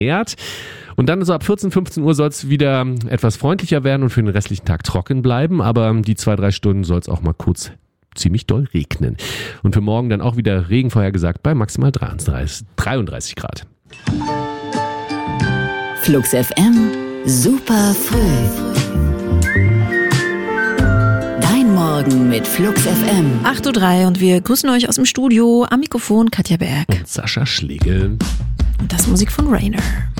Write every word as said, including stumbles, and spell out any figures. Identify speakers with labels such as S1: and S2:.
S1: Und dann so ab vierzehn, fünfzehn Uhr soll es wieder etwas freundlicher werden und für den restlichen Tag trocken bleiben. Aber die zwei, drei Stunden soll es auch mal kurz ziemlich doll regnen. Und für morgen dann auch wieder Regen vorhergesagt bei maximal dreiunddreißig Grad.
S2: Flux F M, super früh. Dein Morgen mit Flux F M.
S3: acht Uhr drei und wir grüßen euch aus dem Studio. Am Mikrofon Katja Berg.
S1: Und Sascha Schlegel.
S3: Und das Musik von Rainer.